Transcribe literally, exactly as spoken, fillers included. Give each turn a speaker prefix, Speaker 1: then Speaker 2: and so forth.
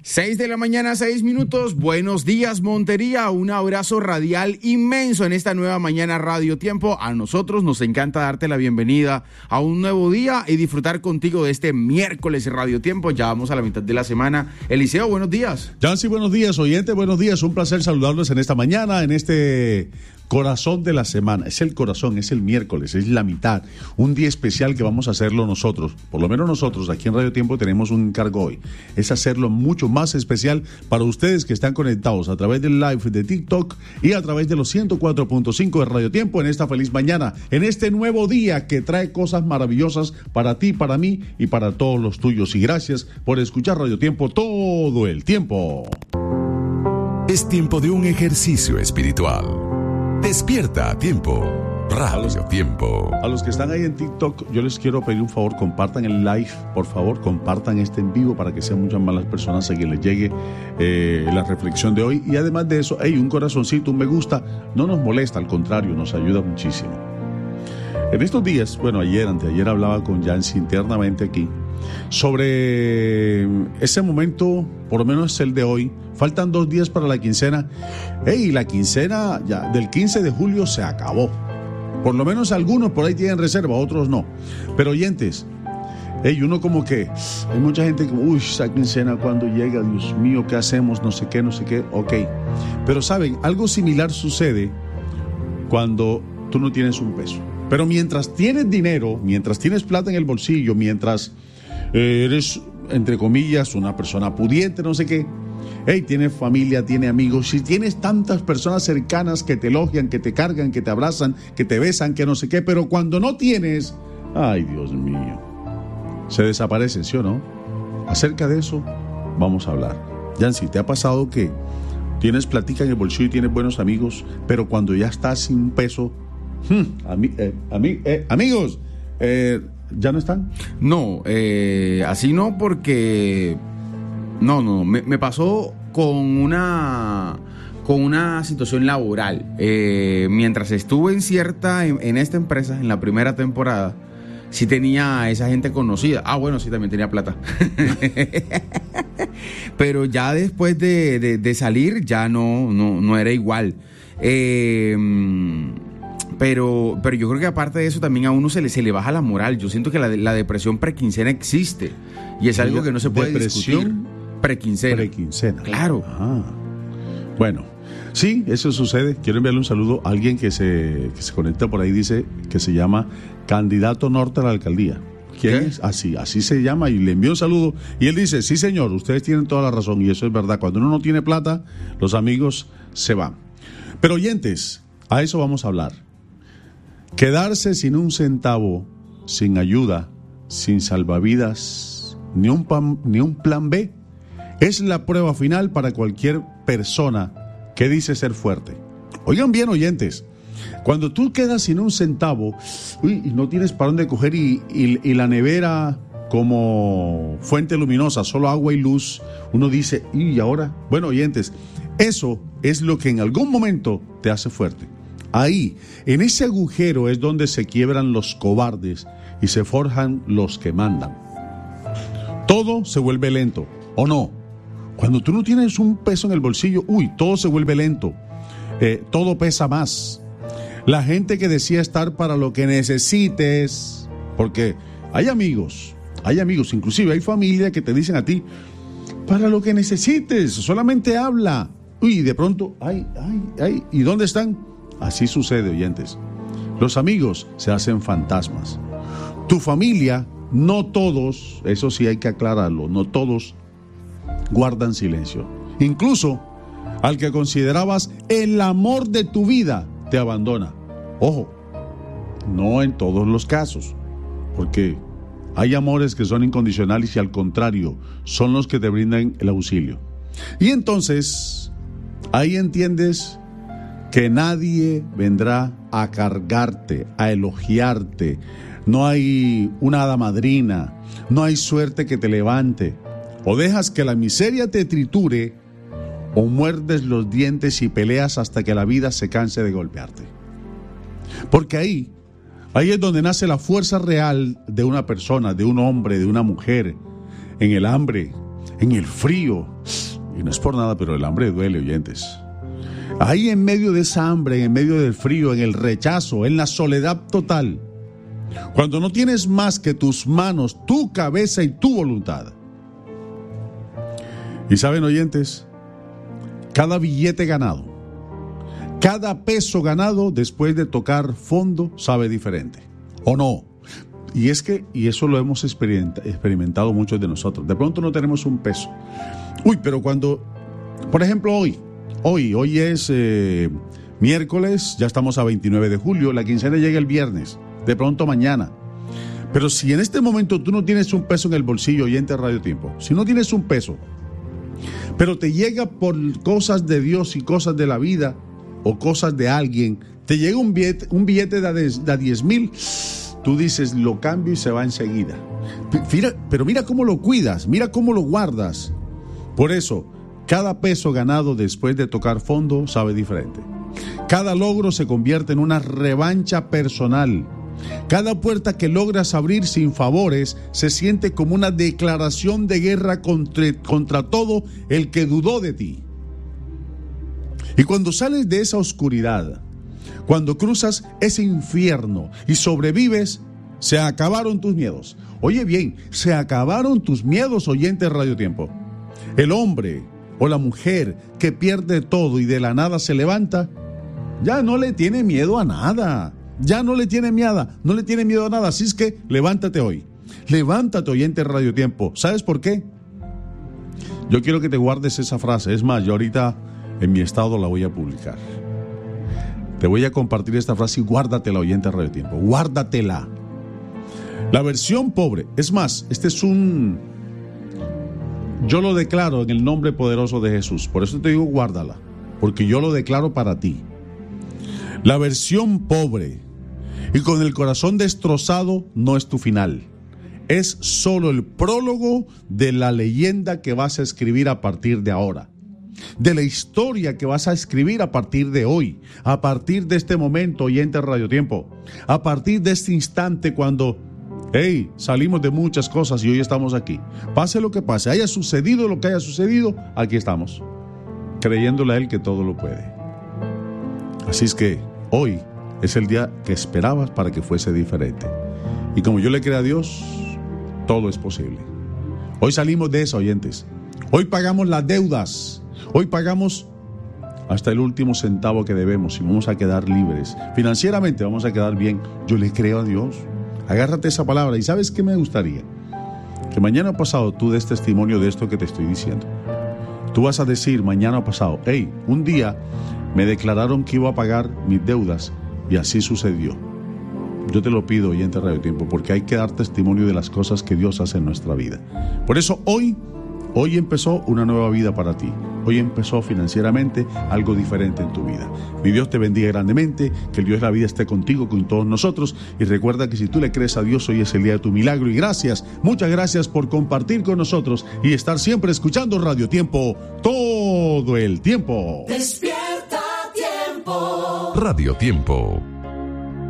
Speaker 1: Seis de la mañana, seis minutos. Buenos días, Montería. Un abrazo radial inmenso en esta nueva mañana Radio Tiempo. A nosotros nos encanta darte la bienvenida a un nuevo día y disfrutar contigo de este miércoles Radio Tiempo. Ya vamos a la mitad de la semana. Eliseo, buenos días.
Speaker 2: Yancy, buenos días. Oyente, buenos días. Un placer saludarlos en esta mañana, en este corazón de la semana. Es el corazón, es el miércoles, es la mitad. Un día especial que vamos a hacerlo nosotros. Por lo menos nosotros aquí en Radio Tiempo tenemos un encargo hoy. Es hacerlo mucho más especial para ustedes que están conectados a través del live de TikTok y a través de los ciento cuatro punto cinco de Radio Tiempo en esta feliz mañana, en este nuevo día que trae cosas maravillosas para ti, para mí y para todos los tuyos. Y gracias por escuchar Radio Tiempo todo el tiempo.
Speaker 3: Es tiempo de un ejercicio espiritual. Despierta a tiempo. Radio Tiempo.
Speaker 2: A los que están ahí en TikTok, yo les quiero pedir un favor, compartan el live, por favor, compartan este en vivo para que sean muchas más las personas a quien les llegue eh, la reflexión de hoy. Y además de eso, hey, un corazoncito, un me gusta, no nos molesta, al contrario, nos ayuda muchísimo. En estos días, bueno, ayer, anteayer hablaba con Yancy internamente aquí sobre ese momento, por lo menos es el de hoy. Faltan dos días para la quincena. Hey, la quincena ya del quince de julio se acabó. Por lo menos algunos por ahí tienen reserva, otros no. Pero oyentes, hey, uno como que, hay mucha gente que, uy, esa quincena cuando llega, Dios mío, ¿qué hacemos? No sé qué, no sé qué, ok. Pero saben, algo similar sucede cuando tú no tienes un peso. Pero mientras tienes dinero, mientras tienes plata en el bolsillo, mientras eh, eres, entre comillas, una persona pudiente, no sé qué, hey, tienes familia, tienes amigos, si tienes tantas personas cercanas que te elogian, que te cargan, que te abrazan, que te besan, que no sé qué, pero cuando no tienes, ay, Dios mío, se desaparecen, ¿sí o no? Acerca de eso vamos a hablar. Yancy, ¿te ha pasado que tienes platica en el bolsillo y tienes buenos amigos, pero cuando ya estás sin peso, hmm, ami, eh, ami, eh, amigos, eh, ¿ya no están?
Speaker 1: No, eh, así no, porque... No, no, me, me pasó con una, con una situación laboral. Eh, mientras estuve en cierta, en, en esta empresa, en la primera temporada, sí tenía a esa gente conocida. Ah, bueno, sí, también tenía plata. Pero ya después de, de, de salir, ya no, no, no era igual. Eh, pero, pero yo creo que aparte de eso, también a uno se le, se le baja la moral. Yo siento que la, la depresión prequincena existe. Y es algo que no se puede
Speaker 2: ¿Depresión?
Speaker 1: discutir. Prequincena.
Speaker 2: Prequincena.
Speaker 1: Claro.
Speaker 2: Ah. Bueno, sí, eso sucede. Quiero enviarle un saludo a alguien que se, que se conecta por ahí, dice que se llama Candidato Norte a la Alcaldía. ¿Quién
Speaker 1: ¿Qué?
Speaker 2: es? Así, así se llama, y le envío un saludo. Y él dice, sí señor, ustedes tienen toda la razón, y eso es verdad. Cuando uno no tiene plata, los amigos se van. Pero oyentes, a eso vamos a hablar. Quedarse sin un centavo, sin ayuda, sin salvavidas, ni un, pan, ni un plan B, es la prueba final para cualquier persona que dice ser fuerte. Oigan bien, oyentes, cuando tú quedas sin un centavo, uy, y no tienes para dónde coger y, y, y la nevera como fuente luminosa, solo agua y luz, uno dice, ¿y ahora? Bueno, oyentes, eso es lo que en algún momento te hace fuerte. Ahí, en ese agujero es donde se quiebran los cobardes y se forjan los que mandan. Todo se vuelve lento, ¿o no? Cuando tú no tienes un peso en el bolsillo, uy, todo se vuelve lento, eh, todo pesa más. La gente que decía estar para lo que necesites, porque hay amigos, hay amigos, inclusive hay familia que te dicen a ti, para lo que necesites, solamente habla. Uy, de pronto, ay, ay, ay, ¿y dónde están? Así sucede, oyentes. Los amigos se hacen fantasmas. Tu familia, no todos, eso sí hay que aclararlo, no todos guardan silencio. Incluso al que considerabas el amor de tu vida te abandona. Ojo, no en todos los casos, porque hay amores que son incondicionales y al contrario, son los que te brindan el auxilio. Y entonces, ahí entiendes que nadie vendrá a cargarte, a elogiarte. No hay una hada madrina, no hay suerte que te levante. O dejas que la miseria te triture, o muerdes los dientes y peleas hasta que la vida se canse de golpearte. Porque ahí, ahí es donde nace la fuerza real de una persona, de un hombre, de una mujer, en el hambre, en el frío. Y no es por nada, pero el hambre duele, oyentes. Ahí en medio de esa hambre, en medio del frío, en el rechazo, en la soledad total, cuando no tienes más que tus manos, tu cabeza y tu voluntad. Y saben, oyentes, cada billete ganado, cada peso ganado después de tocar fondo sabe diferente, ¿o no? Y es que, y eso lo hemos experimentado muchos de nosotros. De pronto no tenemos un peso. Uy, pero cuando, por ejemplo, hoy, hoy, hoy es eh, miércoles, ya estamos a veintinueve de julio, la quincena llega el viernes, de pronto mañana. Pero si en este momento tú no tienes un peso en el bolsillo, oyente de Radio Tiempo, si no tienes un peso, pero te llega por cosas de Dios y cosas de la vida, o cosas de alguien, te llega un billete, un billete de a diez mil, tú dices, lo cambio y se va enseguida. Mira, pero mira cómo lo cuidas, mira cómo lo guardas. Por eso, cada peso ganado después de tocar fondo sabe diferente. Cada logro se convierte en una revancha personal. Cada puerta que logras abrir sin favores se siente como una declaración de guerra contra, contra todo el que dudó de ti. Y cuando sales de esa oscuridad, cuando cruzas ese infierno y sobrevives, se acabaron tus miedos. Oye bien, se acabaron tus miedos, oyente de Radio Tiempo. El hombre o la mujer que pierde todo y de la nada se levanta, ya no le tiene miedo a nada. Ya no le tiene miedo, no le tiene miedo a nada. Así es que levántate hoy. Levántate, oyente de Radio Tiempo. ¿Sabes por qué? Yo quiero que te guardes esa frase. Es más, yo ahorita en mi estado la voy a publicar. Te voy a compartir esta frase y guárdatela, oyente de Radio Tiempo. Guárdatela. La versión pobre. Es más, este es un... Yo lo declaro en el nombre poderoso de Jesús. Por eso te digo, guárdala. Porque yo lo declaro para ti. La versión pobre y con el corazón destrozado no es tu final. Es solo el prólogo de la leyenda que vas a escribir a partir de ahora. De la historia que vas a escribir a partir de hoy, a partir de este momento, oyente de Radio Tiempo, a partir de este instante cuando, hey, salimos de muchas cosas y hoy estamos aquí. Pase lo que pase, haya sucedido lo que haya sucedido, aquí estamos, creyéndole a Él que todo lo puede. Así es que hoy es el día que esperabas para que fuese diferente. Y como yo le creo a Dios, todo es posible. Hoy salimos de eso, oyentes. Hoy pagamos las deudas. Hoy pagamos hasta el último centavo que debemos y vamos a quedar libres. Financieramente vamos a quedar bien. Yo le creo a Dios. Agárrate esa palabra. ¿Y sabes qué me gustaría? Que mañana pasado tú des testimonio de esto que te estoy diciendo. Tú vas a decir mañana pasado, hey, un día me declararon que iba a pagar mis deudas y así sucedió. Yo te lo pido, oyente de Radio Tiempo, porque hay que dar testimonio de las cosas que Dios hace en nuestra vida. Por eso hoy, hoy empezó una nueva vida para ti. Hoy empezó financieramente algo diferente en tu vida. Mi Dios te bendiga grandemente, que el Dios de la vida esté contigo, con todos nosotros. Y recuerda que si tú le crees a Dios, hoy es el día de tu milagro. Y gracias, muchas gracias por compartir con nosotros y estar siempre escuchando Radio Tiempo todo el tiempo.
Speaker 3: Despierta Tiempo. Radio Tiempo.